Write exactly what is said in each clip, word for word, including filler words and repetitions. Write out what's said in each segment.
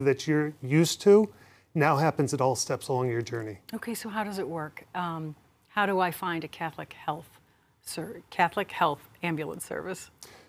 that you're used to now happens at all steps along your journey. Okay, so how does it work? Um, how do I find a Catholic Health, sir, Catholic Health ambulance service?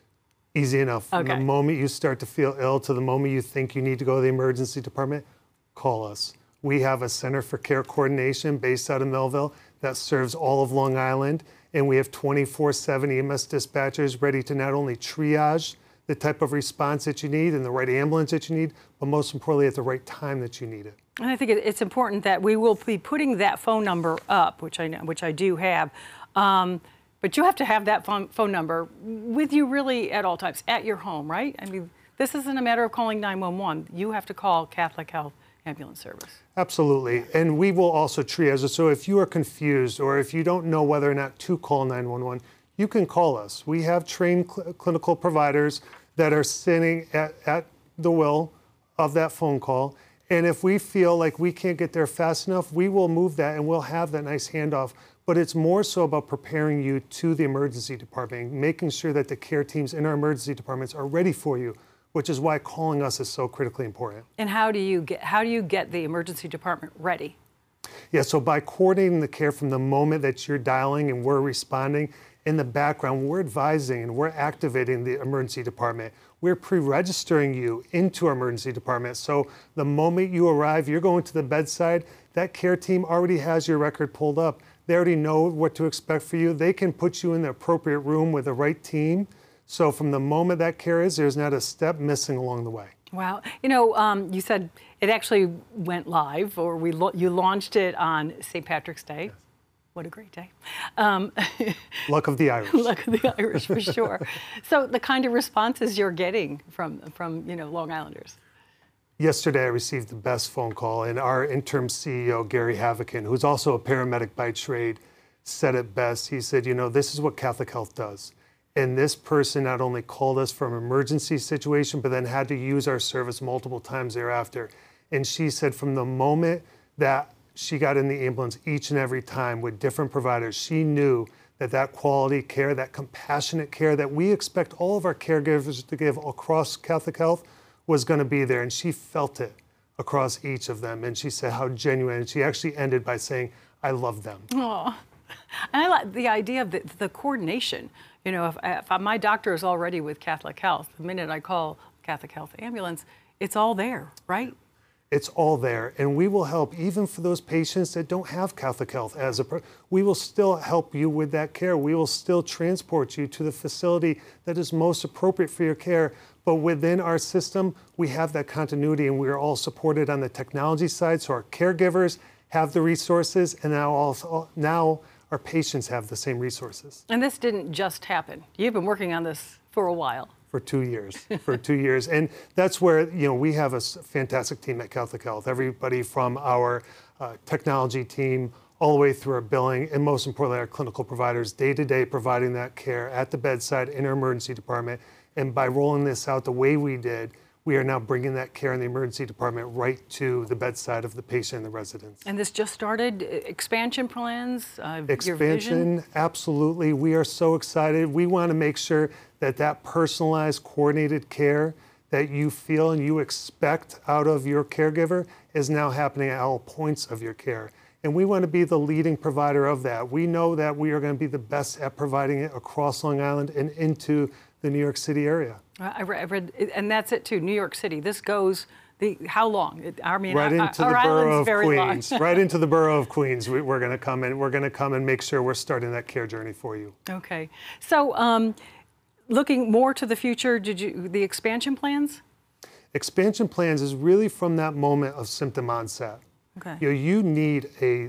Easy enough. Okay. From the moment you start to feel ill to the moment you think you need to go to the emergency department, call us. We have a Center for Care Coordination based out of Melville that serves all of Long Island, and we have twenty-four seven E M S dispatchers ready to not only triage the type of response that you need and the right ambulance that you need, but most importantly at the right time that you need it. And I think it's important that we will be putting that phone number up, which I know, which I do have. Um, but you have to have that phone, phone number with you really at all times, at your home, right? I mean, this isn't a matter of calling nine one one. You have to call Catholic Health Ambulance Service. Absolutely. And we will also triage it. So if you are confused or if you don't know whether or not to call nine one one, you can call us. We have trained cl- clinical providers that are sitting at, at the will of that phone call. And if we feel like we can't get there fast enough, we will move that and we'll have that nice handoff. But it's more so about preparing you to the emergency department, making sure that the care teams in our emergency departments are ready for you, which is why calling us is so critically important. And how do you get, how do you get the emergency department ready? Yeah, so by coordinating the care from the moment that you're dialing and we're responding, in the background, we're advising and we're activating the emergency department. We're pre-registering you into our emergency department. So the moment you arrive, you're going to the bedside, that care team already has your record pulled up. They already know what to expect for you. They can put you in the appropriate room with the right team. So from the moment that care is, there's not a step missing along the way. Wow. You know, um, you said it actually went live, or we lo- you launched it on Saint Patrick's Day. Yes. What a great day. Um, Luck of the Irish. Luck of the Irish, for sure. So the kind of responses you're getting from, from you know, Long Islanders. Yesterday, I received the best phone call, and our interim C E O, Gary Havokin, who's also a paramedic by trade, said it best. He said, you know, this is what Catholic Health does. And this person not only called us from an emergency situation, but then had to use our service multiple times thereafter. And she said from the moment that she got in the ambulance each and every time with different providers, she knew that that quality care, that compassionate care that we expect all of our caregivers to give across Catholic Health was going to be there. And she felt it across each of them. And she said how genuine. And she actually ended by saying, I love them. Oh, and I like the idea of the, the coordination. You know, if, if my doctor is already with Catholic Health, the minute I call Catholic Health Ambulance, it's all there, right? It's all there, and we will help even for those patients that don't have Catholic Health as a, we will still help you with that care. We will still transport you to the facility that is most appropriate for your care. But within our system, we have that continuity, and we are all supported on the technology side. So our caregivers have the resources, and now also now our patients have the same resources. And this didn't just happen. You've been working on this for a while. For two years, for two years. And that's where, you know, we have a fantastic team at Catholic Health. Everybody from our uh, technology team all the way through our billing, and most importantly, our clinical providers, day to day providing that care at the bedside in our emergency department. And by rolling this out the way we did, we are now bringing that care in the emergency department right to the bedside of the patient and the residents. And this just started, expansion plans, uh, Expansion, your vision? Absolutely. We are so excited. We want to make sure that that personalized, coordinated care that you feel and you expect out of your caregiver is now happening at all points of your care. And we want to be the leading provider of that. We know that we are going to be the best at providing it across Long Island and into the New York City area. I read, I read and that's it too, New York City. This goes, the how long? I mean, right our, into our the borough of very Queens. long. Right into the borough of Queens. We, we're going to come and we're going to come and make sure we're starting that care journey for you. Okay. So, um, looking more to the future, did you the expansion plans? Expansion plans is really from that moment of symptom onset. Okay. You know, you need a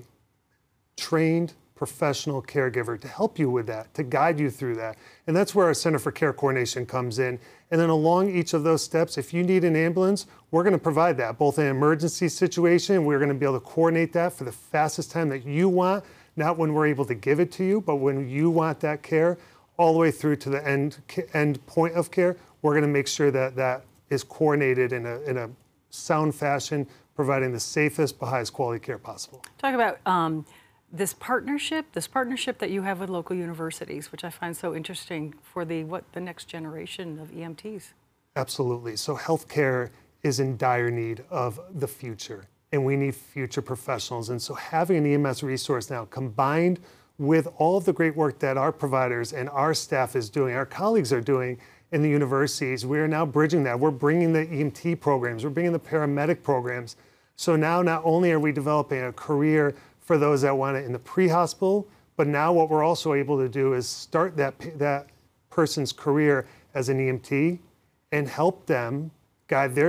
trained professional caregiver to help you with that, to guide you through that. And that's where our Center for Care Coordination comes in. And then along each of those steps, if you need an ambulance, we're going to provide that, both in an emergency situation, we're going to be able to coordinate that for the fastest time that you want, not when we're able to give it to you, but when you want that care, all the way through to the end, end point of care. We're going to make sure that that is coordinated in a, in a sound fashion, providing the safest but highest quality care possible. Talk about um, this partnership, this partnership that you have with local universities, which I find so interesting for the what the next generation of E M Ts. Absolutely. So healthcare is in dire need of the future, and we need future professionals. And so having an E M S resource now combined with all of the great work that our providers and our staff is doing, our colleagues are doing in the universities, we are now bridging that. We're bringing the E M T programs, we're bringing the paramedic programs. So now not only are we developing a career for those that want it in the pre-hospital, but now what we're also able to do is start that, that person's career as an E M T and help them guide their